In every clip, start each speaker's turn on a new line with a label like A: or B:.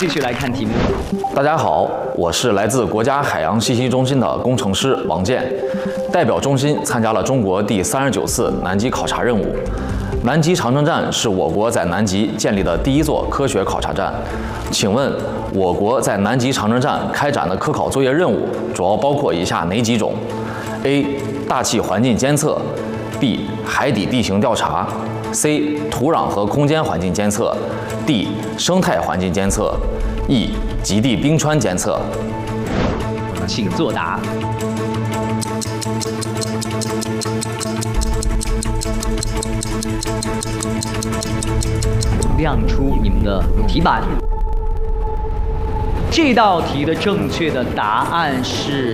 A: 继续来看题目。
B: 大家好，我是来自国家海洋信息中心的工程师王健，代表中心参加了中国第39次南极考察任务。南极长征站是我国在南极建立的第一座科学考察站。请问，我国在南极长征站开展的科考作业任务主要包括以下哪几种 ？A. 大气环境监测 B. 海底地形调查 C. 土壤和空间环境监测 D. 生态环境监测 E. 极地冰川监测。
A: 请作答。亮出你们的题板。这道题的正确的答案是。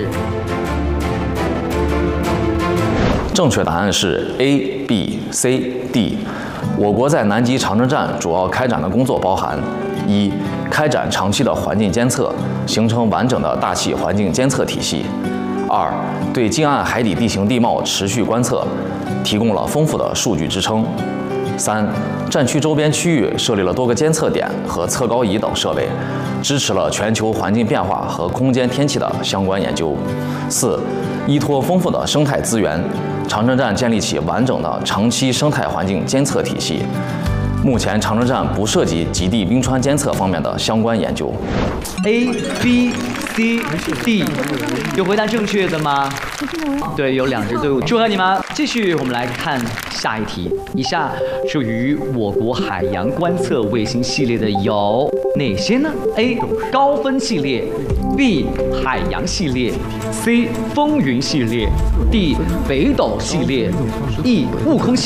B: 正确答案是 A、B、C、D。我国在南极长征站主要开展的工作包含：一、开展长期的环境监测，形成完整的大气环境监测体系；二、对近岸海底地形地貌持续观测，提供了丰富的数据支撑；三、站区周边区域设立了多个监测点和测高仪等设备，支持了全球环境变化和空间天气的相关研究；四、依托丰富的生态资源，长征站建立起完整的长期生态环境监测体系。目前，长征站不涉及极地冰川监测方面的相关研究。
A: A、B、C、D， 有回答正确的吗？对，有2支队伍，祝贺你们！继续，我们来看下一题。以下属于我国海洋观测卫星系列的有哪些呢 ？A. 高分系列 B. 海洋系列 C. 风云系列 D. 北斗系列 E. 悟空系列。